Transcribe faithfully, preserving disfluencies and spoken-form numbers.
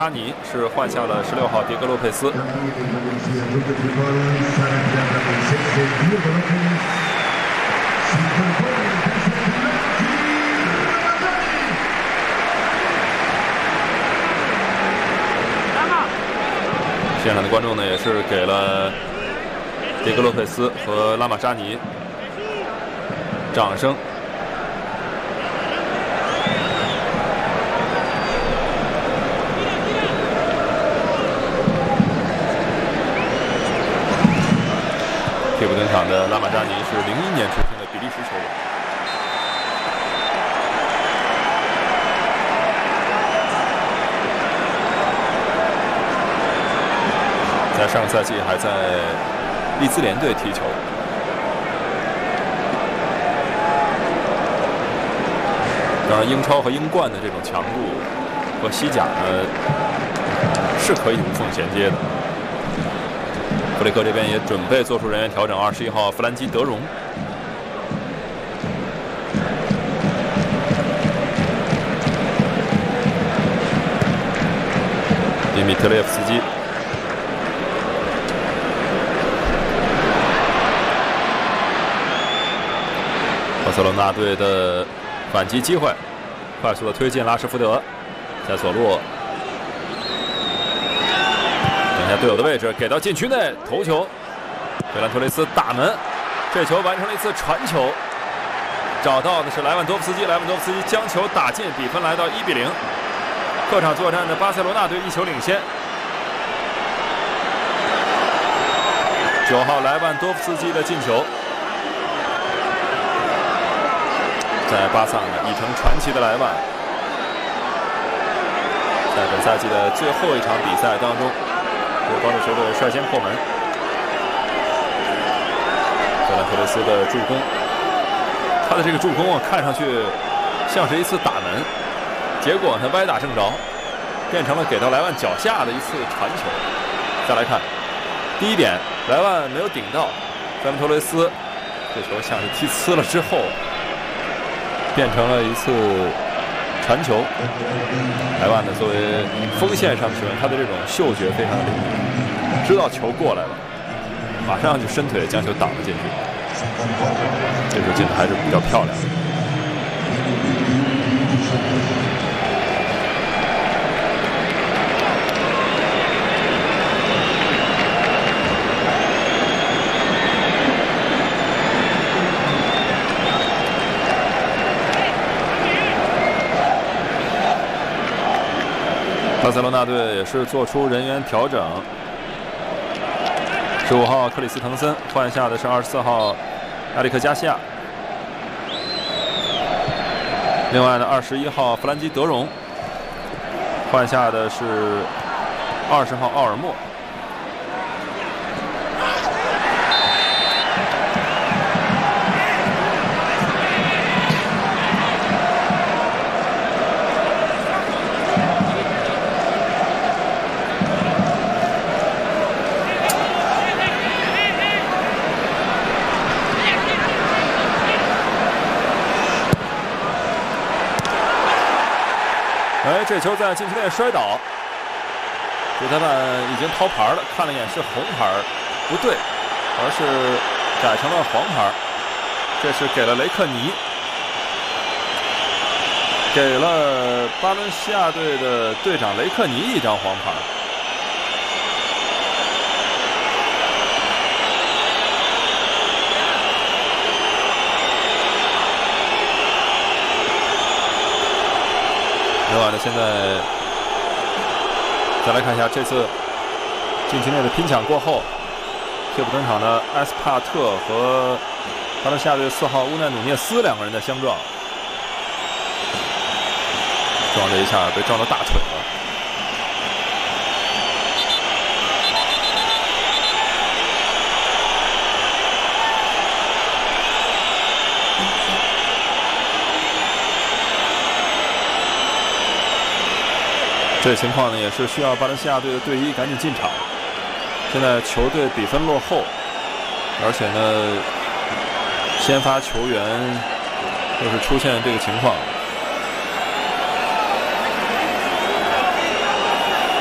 阿尼是换下了十六号迪格洛佩斯。现场的观众呢，也是给了迪格洛佩斯和拉马扎尼掌声。 替补登场的拉马扎尼是零一年出生的比利时球员。在上个赛季还在利兹联队踢球。当然，英超和英冠的这种强度和西甲呢是可以无缝衔接的。 弗雷克这边也准备做出人员调整，二十一号弗兰基·德容。迪米特列夫斯基。巴塞罗那队的反击机会，快速的推进拉什福德，在左路。 等下队友的位置，给到禁区内头球，费兰托雷斯打门，这球完成了一次传球，找到的是莱万多夫斯基，莱万多夫斯基将球打进，比分来到一比零。客场作战的巴塞罗那队一球领先。九号莱万多夫斯基的进球，在巴萨呢已成传奇的莱万，在本赛季的最后一场比赛当中。 为帮助球队率先破门，费兰托雷斯的助攻，他的这个助攻啊，看上去像是一次打门，结果呢歪打正着，变成了给到莱万脚下的一次传球。再来看，第一点，莱万没有顶到，费兰托雷斯这球像是踢呲了之后，变成了一次。 传球，莱万呢作为锋线上的球员，他的这种嗅觉非常灵敏，知道球过来了，马上就伸腿将球挡了进去。这球进的还是比较漂亮的。巴塞罗那队也是做出人员调整，十五号克里斯滕森换下的是二十四号埃里克加西亚，另外呢，二十一号弗兰基德容换下的是二十号奥尔莫。 哎，这球在禁区内摔倒，主裁判已经掏牌了，看了一眼是红牌，不对，而是改成了黄牌。这是给了雷克尼，给了巴伦西亚队的队长雷克尼一张黄牌。 另外呢，现在再来看一下这次禁区内的拼抢过后，替补登场的埃斯帕特和巴伦西亚队四号乌奈努涅斯两个人的相撞，撞这一下被撞到大腿了。这情况呢，也是需要巴伦西亚队的队医赶紧进场。现在球队比分落后，而且呢，先发球员又是出现这个情况，